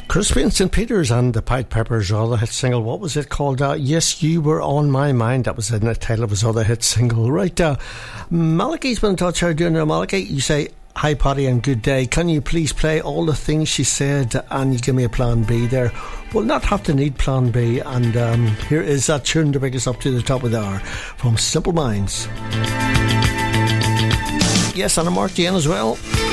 Crispy and St. Peter's and the Pied Piper's other hit single. What was it called? Yes, You Were On My Mind. That was in the title of his other hit single. Right, Malachi's been in touch. How are you doing there, Malachi? You say, hi, Paddy, and good day. Can you please play All the Things She Said, and you give me a plan B there? We'll not have to need plan B. And here is that tune to bring us up to the top of the hour from Simple Minds. Yes, and I'm Mark Diane as well.